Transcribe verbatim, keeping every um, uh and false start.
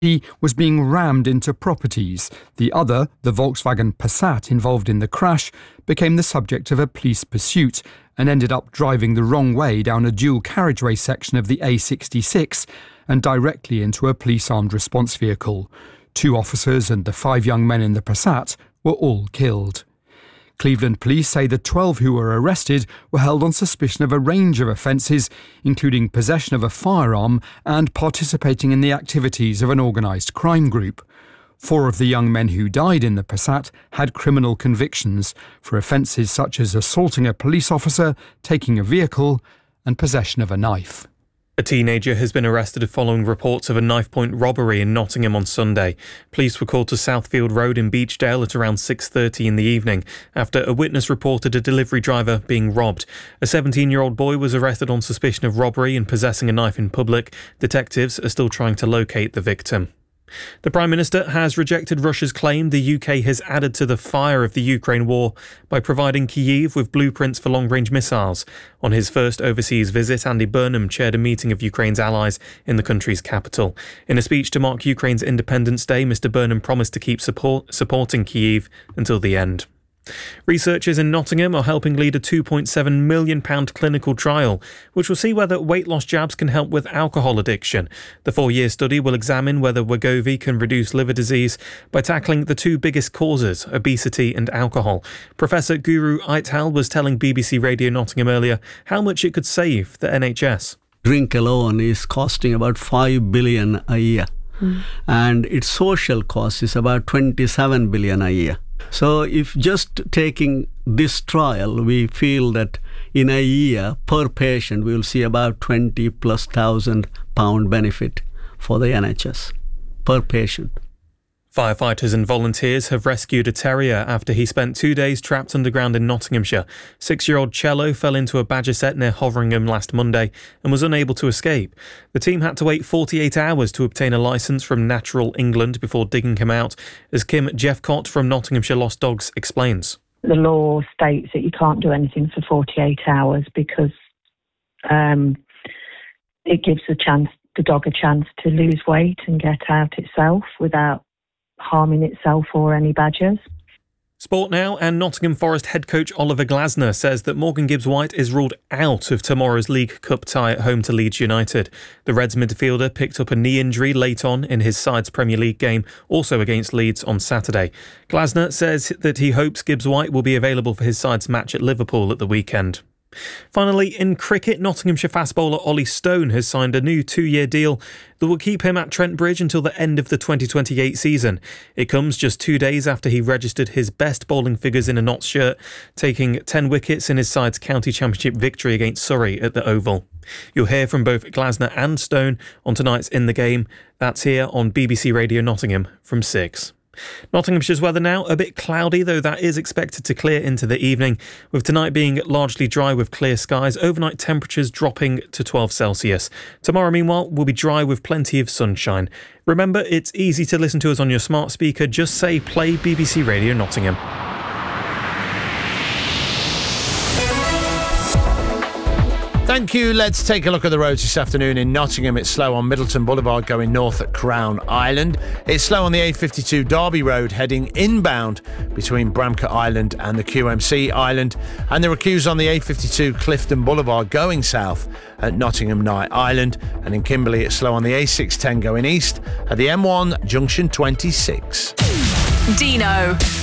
was being rammed into properties. The other, the Volkswagen Passat involved in the crash, became the subject of a police pursuit and ended up driving the wrong way down a dual carriageway section of the A sixty-six and directly into a police armed response vehicle. Two officers and the five young men in the Passat were all killed. Cleveland police say the twelve who were arrested were held on suspicion of a range of offences, including possession of a firearm and participating in the activities of an organised crime group. Four of the young men who died in the Passat had criminal convictions for offences such as assaulting a police officer, taking a vehicle, and possession of a knife. A teenager has been arrested following reports of a knife-point robbery in Nottingham on Sunday. Police were called to Southfield Road in Beechdale at around six thirty in the evening after a witness reported a delivery driver being robbed. A seventeen-year-old boy was arrested on suspicion of robbery and possessing a knife in public. Detectives are still trying to locate the victim. The Prime Minister has rejected Russia's claim the U K has added to the fire of the Ukraine war by providing Kyiv with blueprints for long-range missiles. On his first overseas visit, Andy Burnham chaired a meeting of Ukraine's allies in the country's capital. In a speech to mark Ukraine's Independence Day, Mr Burnham promised to keep support, supporting Kyiv until the end. Researchers in Nottingham are helping lead a two point seven million pounds clinical trial, which will see whether weight loss jabs can help with alcohol addiction. The four-year study will examine whether Wegovy can reduce liver disease by tackling the two biggest causes, obesity and alcohol. Professor Guru Eitel was telling B B C Radio Nottingham earlier how much it could save the N H S. Drink alone is costing about five billion pounds a year, mm. and its social cost is about twenty-seven billion pounds a year. So if just taking this trial, we feel that in a year per patient, we will see about twenty plus thousand pound benefit for the N H S per patient. Firefighters and volunteers have rescued a terrier after he spent two days trapped underground in Nottinghamshire. Six-year-old Cello fell into a badger set near Hoveringham last Monday and was unable to escape. The team had to wait forty-eight hours to obtain a licence from Natural England before digging him out, as Kim Jeffcott from Nottinghamshire Lost Dogs explains. The law states that you can't do anything for forty-eight hours because um, it gives the chance, the dog a chance to lose weight and get out itself without harming itself or any badgers. Sport now, and Nottingham Forest head coach Oliver Glasner says that Morgan Gibbs-White is ruled out of tomorrow's League Cup tie at home to Leeds United. The Reds midfielder picked up a knee injury late on in his side's Premier League game, also against Leeds on Saturday. Glasner says that he hopes Gibbs-White will be available for his side's match at Liverpool at the weekend. Finally, in cricket, Nottinghamshire fast bowler Ollie Stone has signed a new two-year deal that will keep him at Trent Bridge until the end of the twenty twenty-eight season. It comes just two days after he registered his best bowling figures in a Notts shirt, taking ten wickets in his side's county championship victory against Surrey at the Oval. You'll hear from both Glasner and Stone on tonight's In the Game. That's here on B B C Radio Nottingham from six. Nottinghamshire's weather now, a bit cloudy, though that is expected to clear into the evening, with tonight being largely dry with clear skies, overnight temperatures dropping to twelve Celsius. Tomorrow, meanwhile, will be dry with plenty of sunshine. Remember, it's easy to listen to us on your smart speaker. Just say play B B C Radio Nottingham. Thank you. Let's take a look at the roads this afternoon in Nottingham. It's slow on Middleton Boulevard going north at Crown Island. It's slow on the A fifty-two Derby Road heading inbound between Bramcote Island and the Q M C Island. And there are queues on the A fifty-two Clifton Boulevard going south at Nottingham Knight Island. And in Kimberley, it's slow on the A six ten going east at the M one Junction twenty-six. Dino.